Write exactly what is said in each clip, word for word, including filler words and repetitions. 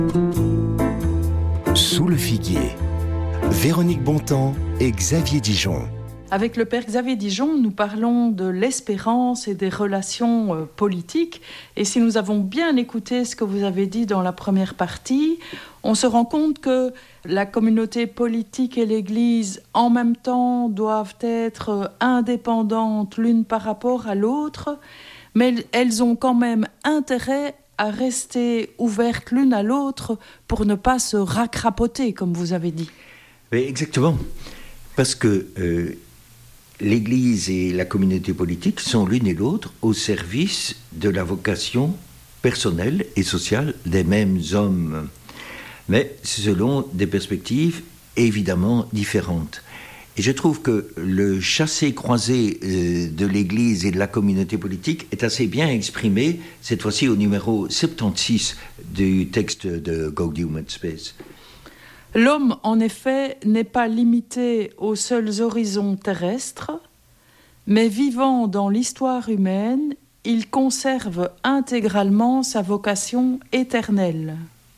Sous le figuier, Véronique Bontemps et Xavier Dijon. Avec le père Xavier Dijon, nous parlons de l'espérance et des relations euh, politiques. Et si nous avons bien écouté ce que vous avez dit dans la première partie, on se rend compte que la communauté politique et l'Église, en même temps, doivent être euh, indépendantes l'une par rapport à l'autre, mais elles ont quand même intérêt à rester ouvertes l'une à l'autre pour ne pas se racrapoter, comme vous avez dit. Oui, exactement. Parce que euh, l'Église et la communauté politique sont l'une et l'autre au service de la vocation personnelle et sociale des mêmes hommes, mais selon des perspectives évidemment différentes. Et je trouve que le chassé-croisé euh, de l'Église et de la communauté politique est assez bien exprimé, cette fois-ci au numéro soixante-seize du texte de Gaudium et Spes. L'homme, en effet, n'est pas limité aux seuls horizons terrestres, mais vivant dans l'histoire humaine, il conserve intégralement sa vocation éternelle.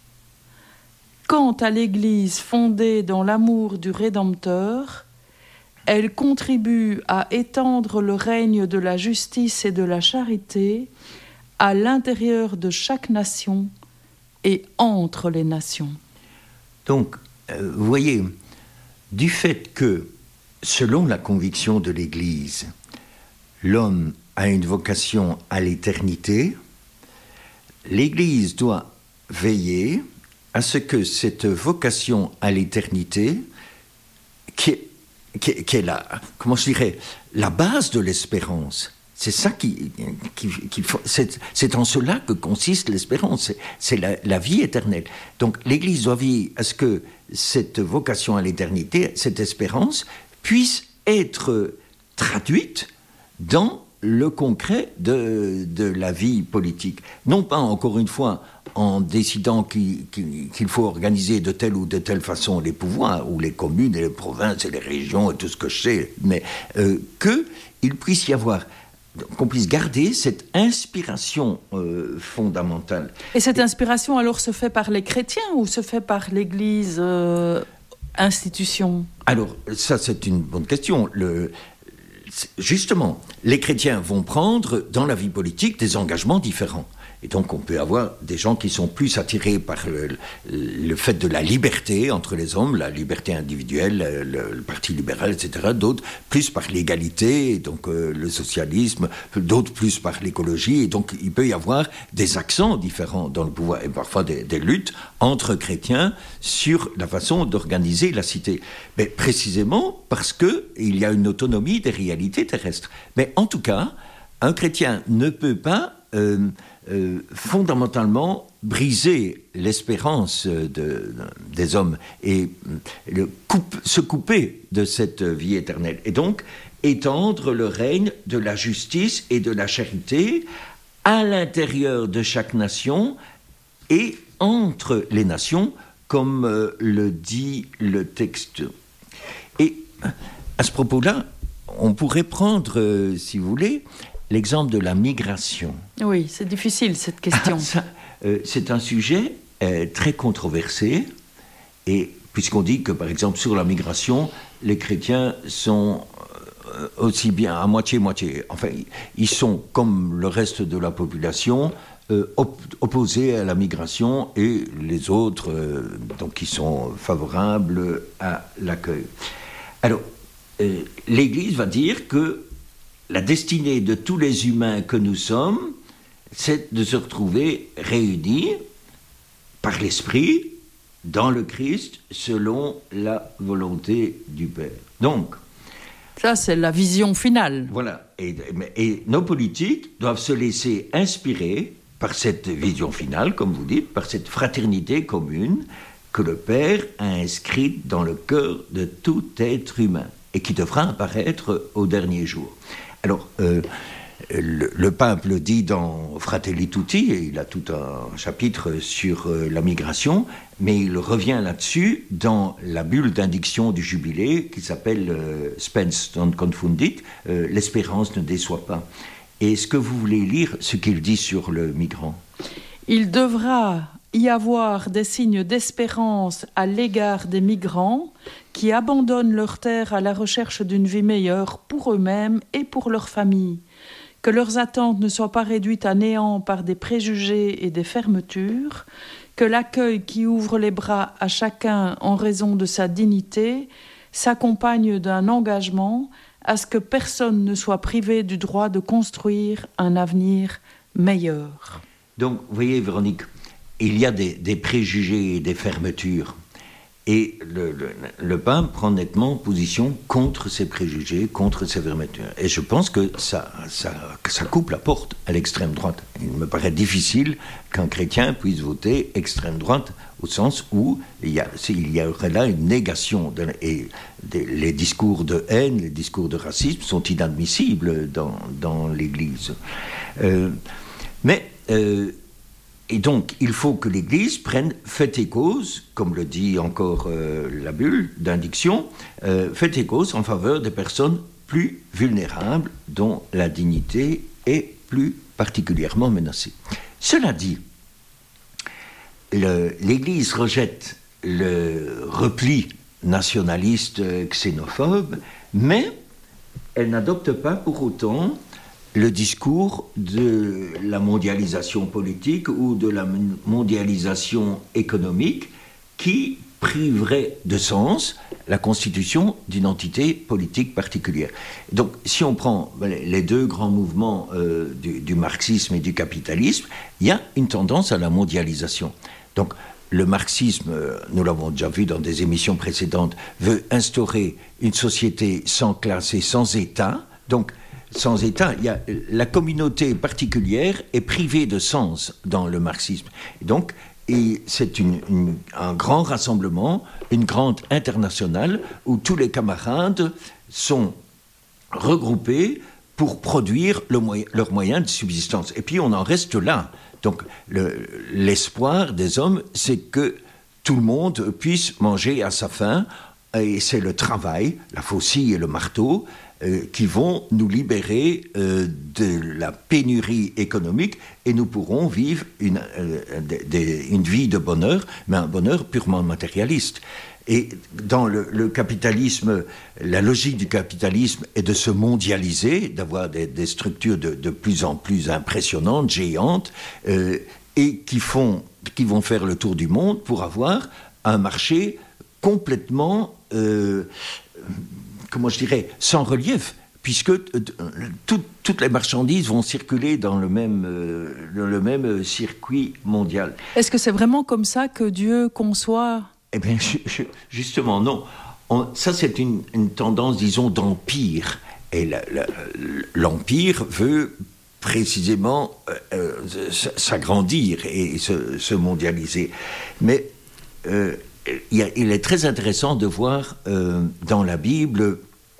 Quant à l'Église fondée dans l'amour du Rédempteur, elle contribue à étendre le règne de la justice et de la charité à l'intérieur de chaque nation et entre les nations. Donc, euh, vous voyez, du fait que, selon la conviction de l'Église, l'homme a une vocation à l'éternité, l'Église doit veiller à ce que cette vocation à l'éternité, qui est, qui est, qui est la, comment je dirais, la base de l'espérance, c'est ça qui, qui, qui c'est, c'est en cela que consiste l'espérance, c'est, c'est la, la vie éternelle. Donc l'Église doit veiller à ce que cette vocation à l'éternité, cette espérance, puisse être traduite dans le concret de, de la vie politique. Non pas, encore une fois, en décidant qu'il, qu'il, qu'il faut organiser de telle ou de telle façon les pouvoirs, ou les communes et les provinces et les régions et tout ce que je sais, mais euh, qu'il puisse y avoir, qu'on puisse garder cette inspiration euh, fondamentale. Et cette inspiration, alors, se fait par les chrétiens ou se fait par l'Église euh, institution ? Alors, ça, c'est une bonne question. Le, justement, les chrétiens vont prendre, dans la vie politique, des engagements différents. Et donc, on peut avoir des gens qui sont plus attirés par le, le fait de la liberté entre les hommes, la liberté individuelle, le, le Parti libéral, et cetera. D'autres plus par l'égalité, donc euh, le socialisme, d'autres plus par l'écologie. Et donc, il peut y avoir des accents différents dans le pouvoir et parfois des, des luttes entre chrétiens sur la façon d'organiser la cité. Mais précisément parce qu'il y a une autonomie des réalités terrestres. Mais en tout cas, un chrétien ne peut pas Euh, euh, fondamentalement briser l'espérance de, de, des hommes et le coupe, se couper de cette vie éternelle. Et donc, étendre le règne de la justice et de la charité à l'intérieur de chaque nation et entre les nations, comme euh, le dit le texte. Et à ce propos-là, on pourrait prendre, euh, si vous voulez, l'exemple de la migration. Oui, c'est difficile cette question. Ça, euh, c'est un sujet euh, très controversé, et puisqu'on dit que, par exemple, sur la migration, les chrétiens sont euh, aussi bien à moitié-moitié. Enfin, ils sont, comme le reste de la population, euh, op- opposés à la migration, et les autres, euh, donc, qui sont favorables à l'accueil. Alors, euh, l'Église va dire que la destinée de tous les humains que nous sommes, c'est de se retrouver réunis par l'Esprit dans le Christ selon la volonté du Père. Donc, ça, c'est la vision finale. Voilà. Et, et nos politiques doivent se laisser inspirer par cette vision finale, comme vous dites, par cette fraternité commune que le Père a inscrite dans le cœur de tout être humain et qui devra apparaître au dernier jour. Alors, euh, le, le pape le dit dans Fratelli Tutti, et il a tout un chapitre sur euh, la migration, mais il revient là-dessus dans la bulle d'indiction du jubilé qui s'appelle euh, Spens non confundit, euh, l'espérance ne déçoit pas. Et est-ce que vous voulez lire ce qu'il dit sur le migrant ? Il devra y avoir des signes d'espérance à l'égard des migrants qui abandonnent leur terre à la recherche d'une vie meilleure pour eux-mêmes et pour leur famille, que leurs attentes ne soient pas réduites à néant par des préjugés et des fermetures, que l'accueil qui ouvre les bras à chacun en raison de sa dignité s'accompagne d'un engagement à ce que personne ne soit privé du droit de construire un avenir meilleur. Donc, vous voyez, Véronique, il y a des, des préjugés et des fermetures. Et le, le, le pape prend nettement position contre ces préjugés, contre ces fermetures. Et je pense que ça, ça, que ça coupe la porte à l'extrême droite. Il me paraît difficile qu'un chrétien puisse voter extrême droite, au sens où il y, a, il y aurait là une négation. De, et des, les discours de haine, les discours de racisme sont inadmissibles dans, dans l'Église. Euh, mais... Euh, Et donc, il faut que l'Église prenne fait et cause, comme le dit encore euh, la bulle d'indiction, euh, fait et cause en faveur des personnes plus vulnérables dont la dignité est plus particulièrement menacée. Cela dit, le, l'Église rejette le repli nationaliste xénophobe, mais elle n'adopte pas pour autant le discours de la mondialisation politique ou de la mondialisation économique qui priverait de sens la constitution d'une entité politique particulière. Donc, si on prend les deux grands mouvements euh, du, du marxisme et du capitalisme, il y a une tendance à la mondialisation. Donc, le marxisme, nous l'avons déjà vu dans des émissions précédentes, veut instaurer une société sans classe et sans État. Donc, sans État, il y a, la communauté particulière est privée de sens dans le marxisme. Et donc, et c'est une, une, un grand rassemblement, une grande internationale, où tous les camarades sont regroupés pour produire le moyen, leurs moyens de subsistance. Et puis, on en reste là. Donc, le, l'espoir des hommes, c'est que tout le monde puisse manger à sa faim, et c'est le travail, la faucille et le marteau, Euh, qui vont nous libérer euh, de la pénurie économique et nous pourrons vivre une, euh, de, de, une vie de bonheur, mais un bonheur purement matérialiste. Et dans le, le capitalisme, la logique du capitalisme est de se mondialiser, d'avoir des, des structures de, de plus en plus impressionnantes, géantes, euh, et qui, font, qui vont faire le tour du monde pour avoir un marché complètement... Euh, comment je dirais, sans relief, puisque euh, tout, toutes les marchandises vont circuler dans le même, euh, dans le même circuit mondial. Est-ce que c'est vraiment comme ça que Dieu conçoit ? Eh bien, je, je, justement, non. On, ça, c'est une, une tendance, disons, d'empire. Et la, la, l'empire veut précisément euh, s'agrandir et se, se mondialiser. Mais... Euh, il est très intéressant de voir euh, dans la Bible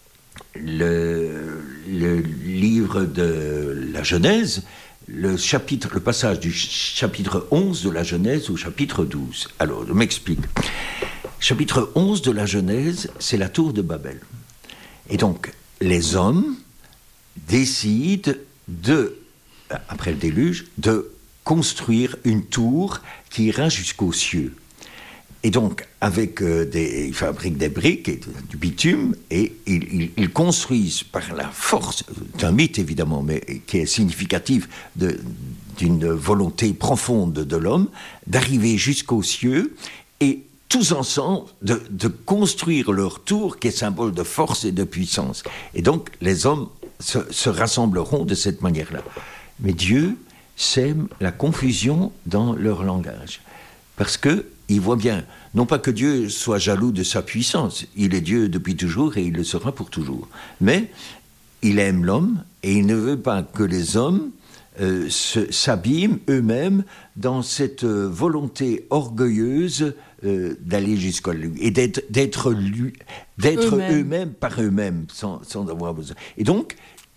le, le livre de la Genèse, le, chapitre, le passage du chapitre onze de la Genèse au chapitre douze. Alors, je m'explique. Chapitre onze de la Genèse, c'est la tour de Babel. Et donc, les hommes décident de, après le déluge, de construire une tour qui ira jusqu'aux cieux. Et donc, avec euh, des, ils fabriquent des briques et du bitume, et ils, ils, ils construisent par la force, c'est un mythe évidemment, mais qui est significatif de, d'une volonté profonde de l'homme, d'arriver jusqu'aux cieux, et tous ensemble, de, de construire leur tour, qui est symbole de force et de puissance. Et donc, les hommes se, se rassembleront de cette manière-là. Mais Dieu sème la confusion dans leur langage. Parce qu'il voit bien, non pas que Dieu soit jaloux de sa puissance, il est Dieu depuis toujours et il le sera pour toujours. Mais il aime l'homme et il ne veut pas que les hommes euh, se, s'abîment eux-mêmes dans cette euh, volonté orgueilleuse euh, d'aller jusqu'à lui et d'être, d'être, lui, d'être eux-mêmes. eux-mêmes par eux-mêmes sans, sans avoir besoin. Et donc,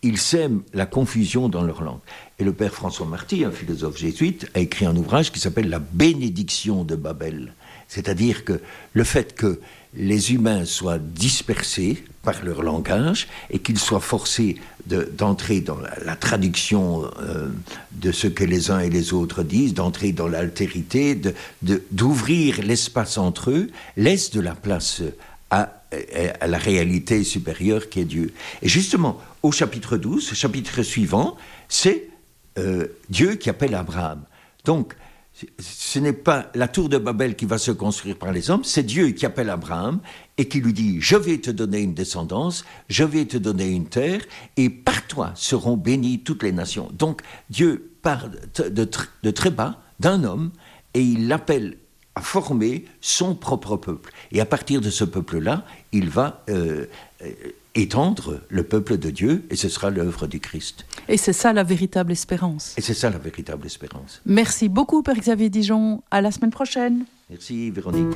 ils sèment la confusion dans leur langue. Et le père François Marty, un philosophe jésuite, a écrit un ouvrage qui s'appelle « La bénédiction de Babel ». C'est-à-dire que le fait que les humains soient dispersés par leur langage et qu'ils soient forcés de, d'entrer dans la, la traduction euh, de ce que les uns et les autres disent, d'entrer dans l'altérité, de, de, d'ouvrir l'espace entre eux, laisse de la place à, à la réalité supérieure qui est Dieu. Et justement, au chapitre douze, le chapitre suivant, c'est euh, Dieu qui appelle Abraham. Donc, ce n'est pas la tour de Babel qui va se construire par les hommes, c'est Dieu qui appelle Abraham et qui lui dit « Je vais te donner une descendance, je vais te donner une terre, et par toi seront bénies toutes les nations. » Donc Dieu part de, de, de très bas, d'un homme, et il l'appelle à former son propre peuple. Et à partir de ce peuple-là, il va euh, étendre le peuple de Dieu, et ce sera l'œuvre du Christ. Et c'est ça la véritable espérance. Et c'est ça la véritable espérance. Merci beaucoup, Père Xavier Dijon. À la semaine prochaine. Merci, Véronique.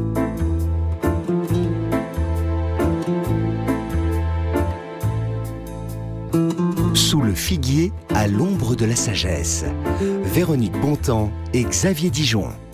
Sous le figuier, à l'ombre de la sagesse. Véronique Bontemps et Xavier Dijon.